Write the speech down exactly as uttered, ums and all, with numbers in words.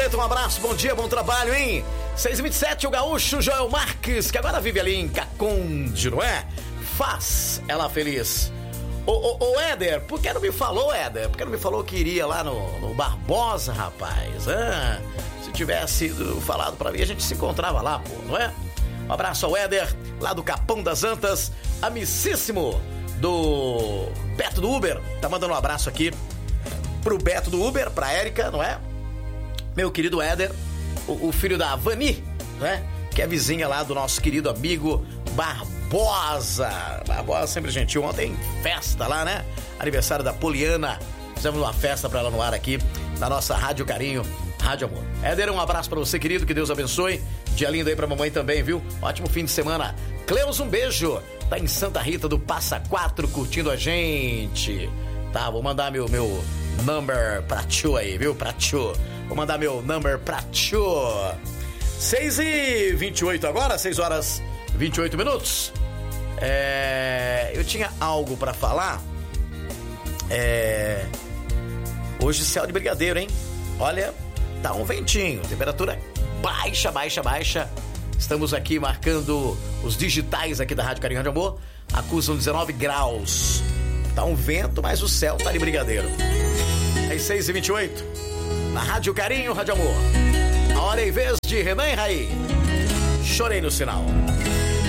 querido, um abraço, bom dia, bom trabalho, hein? seis e vinte e sete, o gaúcho Joel Marques, que agora vive ali em Caconde, não é? Faz ela feliz. Ô, ô, ô, Éder, por que não me falou, Éder? Por que não me falou que iria lá no, no Barbosa, rapaz? Ah, se tivesse ido, falado pra mim, a gente se encontrava lá, pô, não é? Um abraço ao Éder, lá do Capão das Antas, amicíssimo do Beto do Uber. Tá mandando um abraço aqui pro Beto do Uber, pra Érica, não é? Meu querido Éder, o, o filho da Vani, né? Que é vizinha lá do nosso querido amigo Barbosa. Barbosa, sempre gentil. Ontem, festa lá, né? Aniversário da Poliana. Fizemos uma festa pra ela no ar aqui, na nossa Rádio Carinho, Rádio Amor. Éder, um abraço pra você, querido. Que Deus abençoe. Dia lindo aí pra mamãe também, viu? Ótimo fim de semana. Cleus, um beijo. Tá em Santa Rita do Passa Quatro, curtindo a gente. Tá, vou mandar meu, meu number pra tio aí, viu? Pra tio. Vou mandar meu number pra tio. seis e vinte e oito agora, seis horas e vinte e oito minutos. É, eu tinha algo pra falar. É, hoje céu de brigadeiro, hein? Olha, tá um ventinho, temperatura baixa, baixa, baixa. Estamos aqui marcando os digitais aqui da Rádio Carinho Rádio Amor. Acusam dezenove graus. Tá um vento, mas o céu tá de brigadeiro. É seis e vinte e oito. Na Rádio Carinho Rádio Amor. A hora e vez de Renan e Raí. Chorei no sinal.